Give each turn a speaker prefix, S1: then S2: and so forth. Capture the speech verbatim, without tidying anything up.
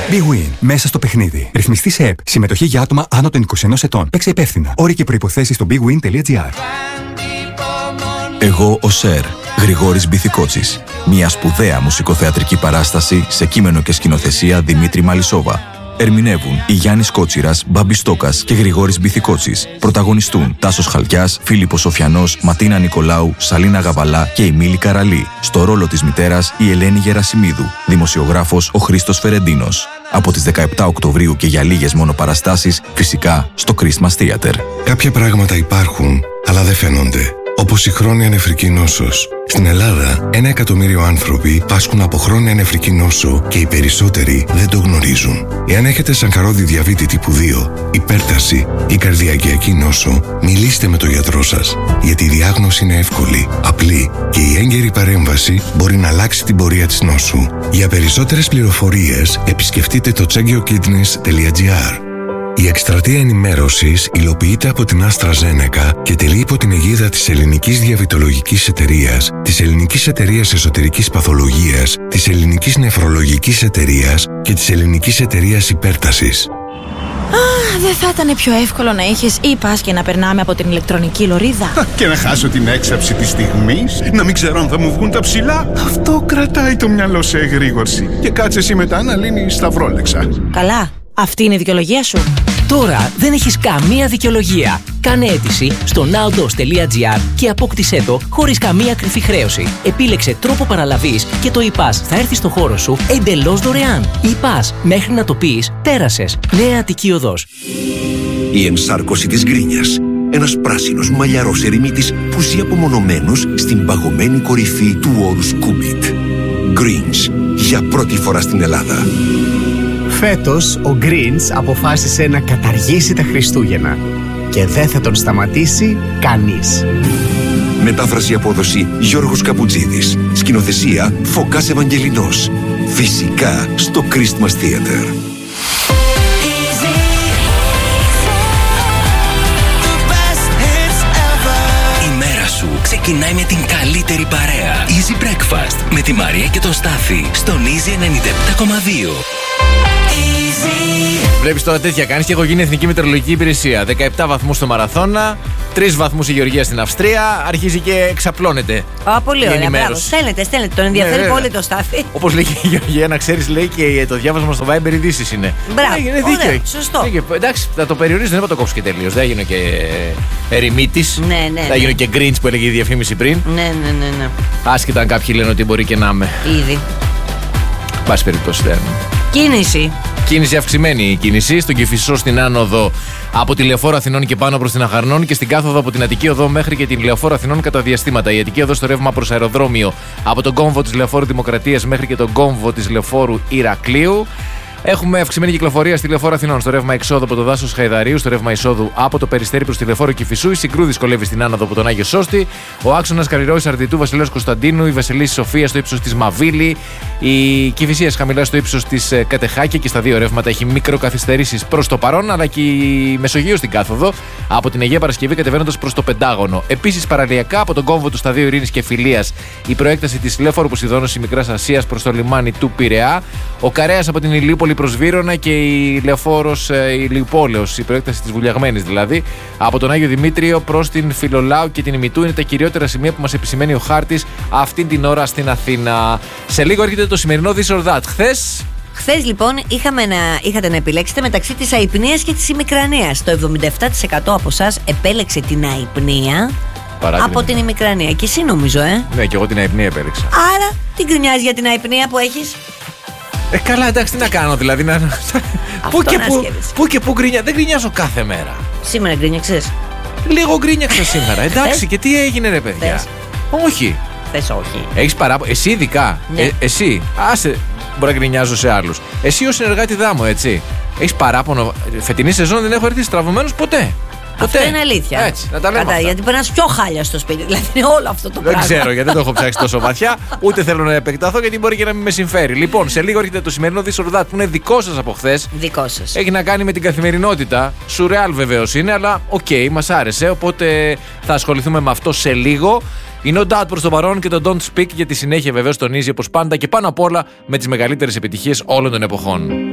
S1: Big Win. Μέσα στο παιχνίδι. Ρυθμιστή σε ΕΠ. Συμμετοχή για άτομα άνω των είκοσι ενός ετών. Παίξε υπεύθυνα. Όροι και προϋποθέσεις στο big win τελεία gr.
S2: Εγώ ο Σερ, Γρηγόρης Μπιθικότσης. Μια σπουδαία μουσικοθεατρική παράσταση σε κείμενο και σκηνοθεσία Δημήτρη Μαλισσόβα. Ερμηνεύουν η Γιάννης Κότσιρας, Μπάμπης Στόκας και Γρηγόρης Μπιθικότσης. Πρωταγωνιστούν Τάσος Χαλκιάς, Φίλιππος Σοφιανός, Ματίνα Νικολάου, Σαλίνα Γαβαλά και η Μίλη Καραλή. Στο ρόλο της μητέρας η Ελένη Γερασιμίδου. Δημοσιογράφος ο Χρήστος Φερεντίνος. Από τις δεκαεπτά Οκτωβρίου και για λίγες μόνο παραστάσεις, φυσικά στο Christmas Theater.
S3: Κάποια πράγματα υπάρχουν, αλλά δεν φαίνονται. Όπως η χρόνια νεφρική νόσος. Στην Ελλάδα, ένα εκατομμύριο άνθρωποι πάσχουν από χρόνια νεφρική νόσο και οι περισσότεροι δεν το γνωρίζουν. Εάν έχετε σανκαρόδι διαβήτη τύπου δύο, υπέρταση ή καρδιακιακή νόσο, μιλήστε με τον γιατρό σας. Γιατί η διάγνωση είναι εύκολη, απλή και η έγκαιρη παρέμβαση μπορεί να αλλάξει την πορεία της νόσου. Για περισσότερες πληροφορίες, επισκεφτείτε το τσέγκιοκίτνης τελεία gr. Η εκστρατεία ενημέρωσης υλοποιείται από την AstraZeneca και τελεί υπό την αιγίδα της Ελληνικής Διαβητολογικής Εταιρείας, της Ελληνικής Εταιρείας Εσωτερικής Παθολογίας, της Ελληνικής Νεφρολογικής Εταιρείας και της Ελληνικής Εταιρείας Υπέρτασης.
S4: Α, δεν θα ήταν πιο εύκολο να είχες e-pass και να περνάμε από την ηλεκτρονική λωρίδα?
S5: Και να χάσω την έξαψη της στιγμής, να μην ξέρω αν θα μου βγουν τα ψηλά. Αυτό κρατάει το μυαλό σε εγρήγορση. Και κάτσε εσύ μετά να λύνεις σταυρόλεξα.
S4: Καλά, αυτή είναι η δικαιολογία σου.
S6: Τώρα δεν έχεις καμία δικαιολογία. Κάνε αίτηση στο nowdos τελεία gr και απόκτησέ το χωρίς καμία κρυφή χρέωση. Επίλεξε τρόπο παραλαβής και το e-pass θα έρθει στο χώρο σου εντελώς δωρεάν. e-pass, μέχρι να το πεις, πέρασες. Νέα Αττική Οδός.
S7: Η ενσάρκωση της γκρίνιας. Ένας πράσινος μαλλιαρός ερημίτης που ζει απομονωμένος στην παγωμένη κορυφή του όρους Κούμπιτ. Greens, για πρώτη φορά στην Ελλάδα.
S8: Φέτος ο Greens αποφάσισε να καταργήσει τα Χριστούγεννα και δεν θα τον σταματήσει κανείς.
S7: Μετάφραση απόδοση Γιώργος Καπουτζίδης. Σκηνοθεσία Φωκάς Ευαγγελινός. Φυσικά στο Christmas Theater.
S6: Η μέρα σου ξεκινάει με την καλύτερη παρέα. Easy Breakfast με τη Μαρία και τον Στάθη στον Easy ενενήντα επτά κόμμα δύο.
S9: Βλέπεις τώρα τέτοια κάνεις και έχω γίνει Εθνική Μετεωρολογική Υπηρεσία. δεκαεπτά βαθμούς στο μαραθώνα, τρεις βαθμούς η Γεωργία στην Αυστρία, αρχίζει και εξαπλώνεται.
S4: Α, πολύ ωραία. Μπράβο. Στέλνετε, στέλνετε. Τον ενδιαφέρει
S9: ναι,
S4: πολύ το Στάθη.
S9: Όπως λέει και η Γεωργία, να ξέρεις, λέει και το διάβασμα στο Viber ειδήσεις είναι.
S4: Μπράβο.
S9: Είναι δίκαιο.
S4: Ωραία, σωστό.
S9: Δίκαιο. Εντάξει, θα το περιορίσω, δεν θα το κόψω και τελείως. Δεν έγινε και ερημίτης.
S4: Ναι, ναι.
S9: Θα έγινε και Grinch που έλεγε η διαφήμιση πριν.
S4: Ναι, ναι, ναι, ναι.
S9: Άσχετα αν κάποιοι λένε ότι μπορεί και να είμαι.
S4: Ήδη.
S9: Πάση περιπτώσει.
S4: Κίνηση.
S9: Κίνηση αυξημένη η κίνηση στον Κηφισό στην άνοδο από τη Λεωφόρο Αθηνών και πάνω προς την Αχαρνών και στην κάθοδο από την Αττική Οδό μέχρι και την Λεωφόρο Αθηνών κατά διαστήματα. Η Αττική Οδό στο ρεύμα προς αεροδρόμιο από τον κόμβο της Λεωφόρου Δημοκρατίας μέχρι και τον κόμβο της Λεωφόρου Ηρακλείου. Έχουμε αυξημένη κυκλοφορία στη Λεωφόρο Αθηνών, στο ρεύμα εξόδου από το δάσος Χαϊδαρίου, στο ρεύμα εισόδου από το Περιστέρι προς τη Λεωφόρο Κηφισού. Η Συγκρού δυσκολεύει στην άνοδο από τον Άγιο Σώστη. Ο άξονας Καλλιρόης Αρτιτού Βασιλέως Κωνσταντίνου, η Βασιλίσσης Σοφία στο ύψος της Μαβίλη, η Κηφισίας χαμηλά στο ύψος της Κατεχάκη και στα δύο ρεύματα έχει μικροκαθυστερήσεις προς το παρόν, αλλά και η Μεσογείο στην κάθοδο από την Αγία Παρασκευή κατεβαίνοντας προς το Πεντάγωνο. Επίσης παραλιακά από τον κόμβο του Σταδίου Ειρήνης και Φιλίας η προέκταση της Λεωφόρου Ποσειδώνος Μικράς Ασίας προς το λιμάνι του Πειραιά. Ο Καρέας από την Ηλιούπολη προς Βύρωνα και η Λεωφόρος Ηλιουπόλεως, η προέκταση της Βουλιαγμένης δηλαδή, από τον Άγιο Δημήτριο προς την Φιλολάου και την Ημιτού είναι τα κυριότερα σημεία που μας επισημαίνει ο χάρτης αυτήν την ώρα στην Αθήνα. Σε λίγο έρχεται το σημερινό This or That. Χθες.
S4: Χθες λοιπόν είχαμε να, είχατε να επιλέξετε μεταξύ της αϊπνίας και της ημικρανίας. Το εβδομήντα επτά τοις εκατό από εσάς επέλεξε την αϊπνία Παρά από την ημικρανία. Και εσύ νομίζω, ε.
S9: Ναι, και εγώ την αϊπνία επέλεξα.
S4: Άρα, τι γκρινιάζει για την αϊπνία που έχεις?
S9: Ε, καλά, εντάξει, τι να κάνω, δηλαδή. Να... πού, και πού, πού και πού γκρινιά. Δεν γκρινιάζω κάθε μέρα.
S4: Σήμερα γκρινιάξες?
S9: Λίγο γκρινιάξα σήμερα. Εντάξει, και τι έγινε, ρε παιδιά?
S4: Θες?
S9: Όχι.
S4: Θες όχι.
S9: Έχεις παράπονο. Εσύ ειδικά.
S4: Ναι.
S9: Ε, εσύ. Άσε. Μπορεί να γκρινιάζω σε άλλους. Εσύ ως συνεργάτη δάμου, έτσι. Έχεις παράπονο. Φετινή σεζόν δεν έχω έρθει στραβωμένος ποτέ.
S4: Αυτό
S9: ποτέ.
S4: είναι αλήθεια.
S9: Έτσι, να τα λέμε. Κατά,
S4: γιατί περνάς πιο χάλια στο σπίτι. Δηλαδή είναι όλο αυτό το
S9: δεν
S4: πράγμα.
S9: Δεν ξέρω γιατί δεν το έχω ψάξει τόσο βαθιά. Ούτε θέλω να επεκταθώ γιατί μπορεί και να μην με συμφέρει. Λοιπόν, σε λίγο έρχεται το σημερινό This or That που είναι δικό σας από χθες.
S4: Δικό σας.
S9: Έχει να κάνει με την καθημερινότητα. Σουρεάλ βεβαίως είναι, αλλά οκ, okay, μας άρεσε. Οπότε θα ασχοληθούμε με αυτό σε λίγο. Η No Doubt προς το παρόν και το Don't Speak για τη συνέχεια βεβαίως τονίζει όπως πάντα και πάνω απ' όλα με τις μεγαλύτερες επιτυχίες όλων των εποχών.